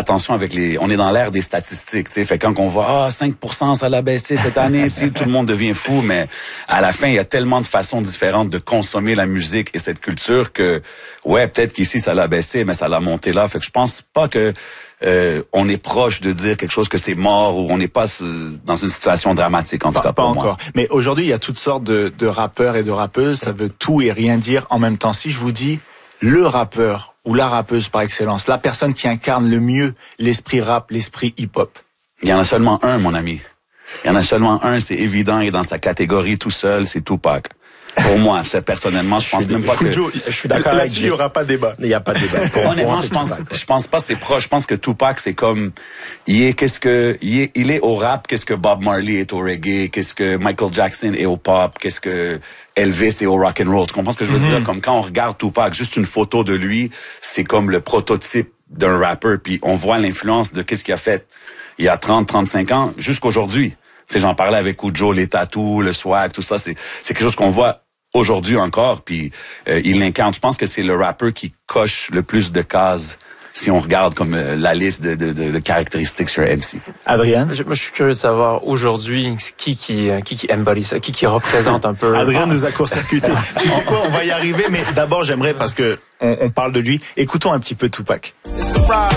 attention avec on est dans l'ère des statistiques, tu sais. Fait quand on voit 5% ça l'a baissé cette année, si tout le monde devient fou, mais à la fin il y a tellement de façons différentes de consommer la musique et cette culture que ouais, peut-être qu'ici ça l'a baissé, mais ça l'a monté là. Fait que je pense pas que on est proche de dire quelque chose que c'est mort ou on n'est pas dans une situation dramatique, en tout cas pour moi. Pas encore. Mais aujourd'hui, il y a toutes sortes de rappeurs et de rappeuses. Ça veut tout et rien dire en même temps. Si je vous dis le rappeur ou la rappeuse par excellence, la personne qui incarne le mieux l'esprit rap, l'esprit hip-hop. Il y en a seulement un, mon ami. Il y en a seulement un, c'est évident, il est dans sa catégorie tout seul, c'est Tupac. Pour moi, personnellement, je pense même pas que... Je suis d'accord là-dessus, il n'y aura pas de débat. Il n'y a pas de débat. Honnêtement, je pense pas c'est proche. Je pense que Tupac, c'est comme, il est au rap, qu'est-ce que Bob Marley est au reggae, qu'est-ce que Michael Jackson est au pop, qu'est-ce que Elvis est au rock and roll. Tu comprends ce que je veux dire? Comme quand on regarde Tupac, juste une photo de lui, c'est comme le prototype d'un rappeur, puis on voit l'influence de qu'est-ce qu'il a fait il y a 30, 35 ans, jusqu'aujourd'hui. Tu sais, j'en parlais avec Kujo, les tatous, le swag, tout ça, c'est quelque chose qu'on voit aujourd'hui encore, puis il l'incarne. Je pense que c'est le rappeur qui coche le plus de cases si on regarde comme la liste de caractéristiques sur MC. Adrien? Moi, je suis curieux de savoir aujourd'hui qui embody ça, qui représente un peu. Adrien nous a court-circuité. Tu sais quoi, on va y arriver, mais d'abord j'aimerais, parce que on parle de lui, écoutons un petit peu Tupac.